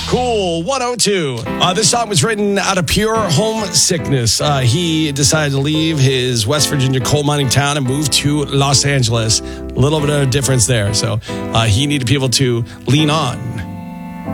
Cool 102. This song was written out of pure homesickness. He decided to leave his West Virginia coal mining town and move to Los Angeles. A little bit of a difference there. So he needed people to lean on.